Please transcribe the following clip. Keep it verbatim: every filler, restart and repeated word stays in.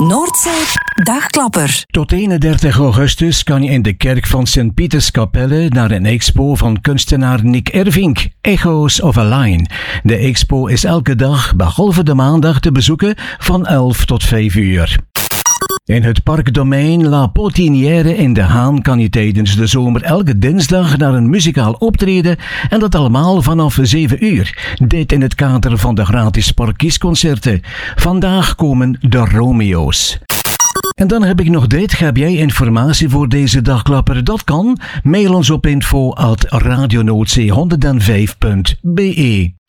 Noordzee Dagklapper. Tot eenendertig augustus kan je in de kerk van Sint-Pieterskapelle naar een expo van kunstenaar Nick Ervink, Echoes of a Line. De expo is elke dag, behalve de maandag, te bezoeken van elf tot vijf uur. In het parkdomein La Potinière in De Haan kan je tijdens de zomer elke dinsdag naar een muzikaal optreden en dat allemaal vanaf zeven uur. Dit in het kader van de gratis parkkiesconcerten. Vandaag komen de Romeo's. En dan heb ik nog dit. Heb jij informatie voor deze dagklapper? Dat kan. Mail ons op info at radionoordzee honderdvijf punt be.